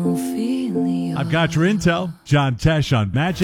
I've got your intel. John Tesh on Magic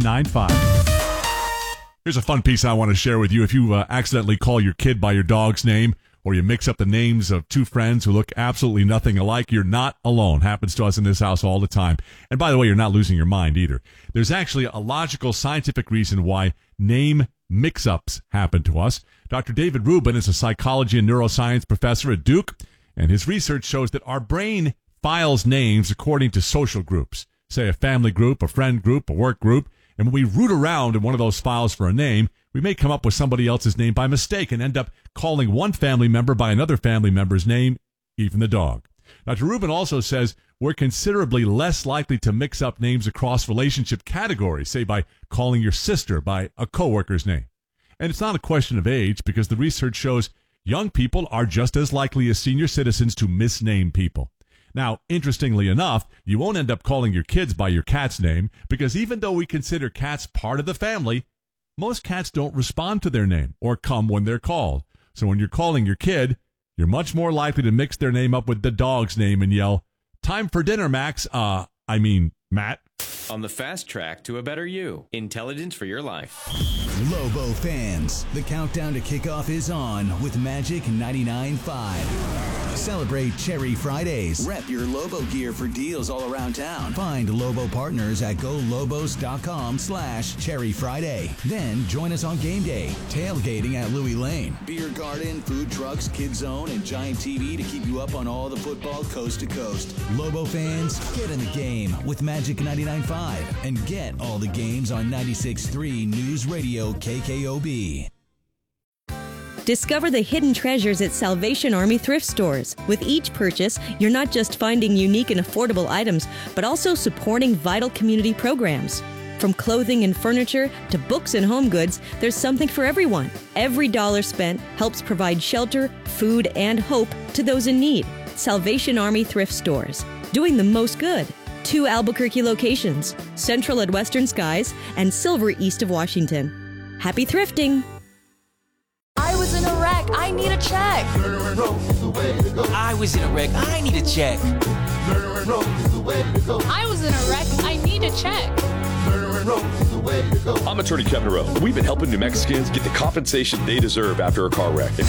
99.5. Here's a fun piece I want to share with you. If you accidentally call your kid by your dog's name, or you mix up the names of two friends who look absolutely nothing alike, you're not alone. Happens to us in this house all the time. And by the way, you're not losing your mind either. There's actually a logical scientific reason why name mix-ups happen to us. Dr. David Rubin is a psychology and neuroscience professor at Duke, and his research shows that our brain files names according to social groups, say a family group, a friend group, a work group, and when we root around in one of those files for a name, we may come up with somebody else's name by mistake and end up calling one family member by another family member's name, even the dog. Dr. Rubin also says we're considerably less likely to mix up names across relationship categories, say by calling your sister by a coworker's name. And it's not a question of age, because the research shows young people are just as likely as senior citizens to misname people. Now, interestingly enough, you won't end up calling your kids by your cat's name, because even though we consider cats part of the family, most cats don't respond to their name or come when they're called. So when you're calling your kid, you're much more likely to mix their name up with the dog's name and yell, "Time for dinner, Max." Matt. On the fast track to a better you. Intelligence for your life. Lobo fans, the countdown to kickoff is on with Magic 99.5. Celebrate Cherry Fridays. Rep your Lobo gear for deals all around town. Find Lobo partners at golobos.com/Cherry Friday. Then join us on game day, tailgating at Louis Lane. Beer garden, food trucks, Kid Zone, and giant TV to keep you up on all the football coast to coast. Lobo fans, get in the game with Magic 99.5 and get all the games on 96.3 News Radio KKOB. Discover the hidden treasures at Salvation Army thrift stores. With each purchase, you're not just finding unique and affordable items, but also supporting vital community programs. From clothing and furniture to books and home goods, there's something for everyone. Every dollar spent helps provide shelter, food, and hope to those in need. Salvation Army thrift stores, doing the most good. 2 Albuquerque locations, Central at Western Skies and Silver east of Washington. Happy thrifting! I was in a wreck. I need a check. I was in a wreck. I need a check. I was in a wreck. I need a check. I'm attorney Kevin Rowe. We've been helping New Mexicans get the compensation they deserve after a car wreck. If